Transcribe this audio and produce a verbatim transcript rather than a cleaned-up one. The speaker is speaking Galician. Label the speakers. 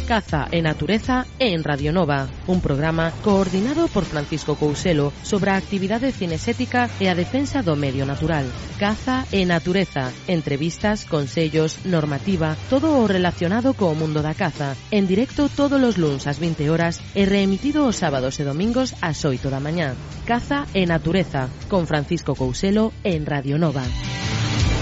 Speaker 1: Caza e Natureza en Radio Nova, un programa coordinado por Francisco Couselo sobre a actividade cinesética e a defensa do medio natural. Caza e Natureza, entrevistas, consellos, normativa, todo o relacionado co mundo da caza, en directo todos os luns ás vinte horas e reemitido os sábados e domingos ás oito da mañá. Caza e Natureza, con Francisco Couselo en Radio Nova.